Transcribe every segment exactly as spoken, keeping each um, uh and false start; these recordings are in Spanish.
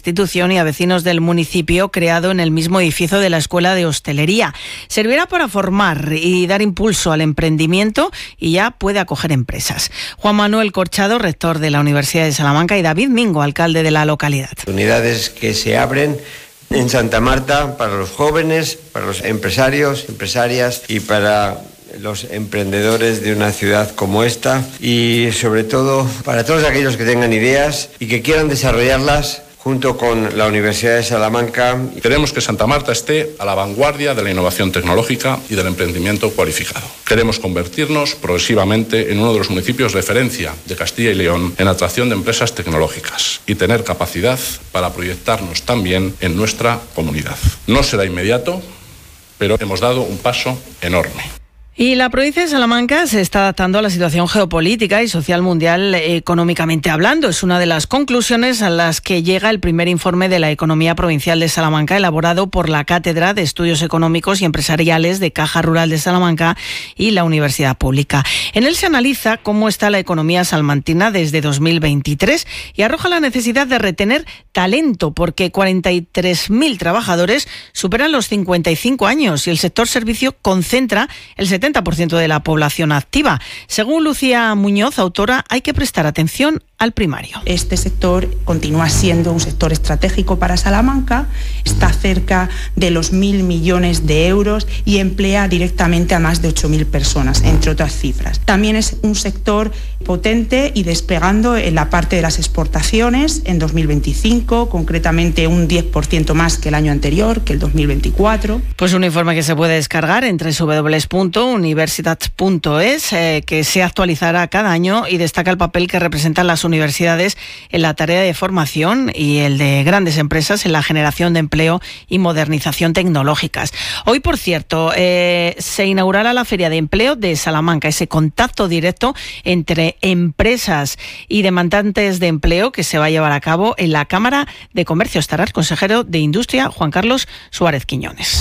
institución y a vecinos del municipio creado en el mismo edificio de la Escuela de Hostelería. Servirá para formar y dar impulso al emprendimiento y ya puede acoger empresas. Juan Manuel Corchado, rector de la Universidad de Salamanca, y David Mingo, alcalde de la localidad. Unidades que se abren en Santa Marta para los jóvenes, para los empresarios, empresarias y para los emprendedores de una ciudad como esta, y sobre todo para todos aquellos que tengan ideas y que quieran desarrollarlas junto con la Universidad de Salamanca. Queremos que Santa Marta esté a la vanguardia de la innovación tecnológica y del emprendimiento cualificado. Queremos convertirnos progresivamente en uno de los municipios de referencia de Castilla y León en atracción de empresas tecnológicas y tener capacidad para proyectarnos también en nuestra comunidad. No será inmediato, pero hemos dado un paso enorme. Y la provincia de Salamanca se está adaptando a la situación geopolítica y social mundial económicamente hablando. Es una de las conclusiones a las que llega el primer informe de la economía provincial de Salamanca, elaborado por la Cátedra de Estudios Económicos y Empresariales de Caja Rural de Salamanca y la Universidad Pública. En él se analiza cómo está la economía salmantina desde dos mil veintitrés y arroja la necesidad de retener talento, porque cuarenta y tres mil trabajadores superan los cincuenta y cinco años y el sector servicio concentra el setenta por ciento de la población activa. Según Lucía Muñoz, autora, hay que prestar atención al primario. Este sector continúa siendo un sector estratégico para Salamanca, está cerca de los mil millones de euros y emplea directamente a más de ocho mil personas, entre otras cifras. También es un sector potente y despegando en la parte de las exportaciones en dos mil veinticinco, concretamente un diez por ciento más que el año anterior, que el dos mil veinticuatro. Pues un informe que se puede descargar en doble u doble u doble u punto universitats punto es, eh, que se actualizará cada año y destaca el papel que representan las universidades en la tarea de formación y el de grandes empresas en la generación de empleo y modernización tecnológicas. Hoy, por cierto, eh, se inaugurará la Feria de Empleo de Salamanca, ese contacto directo entre empresas y demandantes de empleo que se va a llevar a cabo en la Cámara de Comercio. Estará el consejero de Industria, Juan Carlos Suárez Quiñones.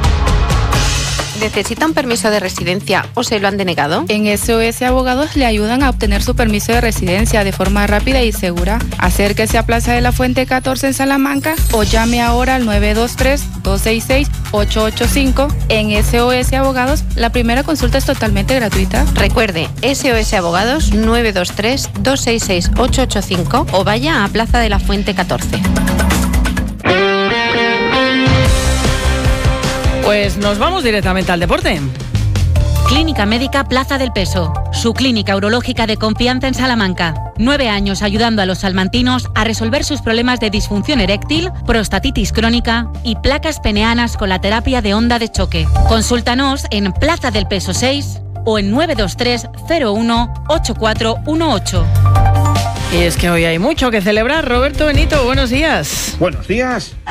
¿Necesita un permiso de residencia o se lo han denegado? En S O S Abogados le ayudan a obtener su permiso de residencia de forma rápida y segura. Acérquese a Plaza de la Fuente catorce en Salamanca o llame ahora al nueve dos tres, dos seis seis, ocho ocho cinco. En S O S Abogados, la primera consulta es totalmente gratuita. Recuerde, S O S Abogados nueve dos tres, dos seis seis, ocho ocho cinco o vaya a Plaza de la Fuente catorce. Pues nos vamos directamente al deporte. Clínica Médica Plaza del Peso, su clínica urológica de confianza en Salamanca. Nueve años ayudando a los salmantinos a resolver sus problemas de disfunción eréctil, prostatitis crónica y placas peneanas con la terapia de onda de choque. Consúltanos en Plaza del Peso seis o en nueve dos tres, cero uno, ocho cuatro uno ocho. Y es que hoy hay mucho que celebrar. Roberto Benito, buenos días. Buenos días.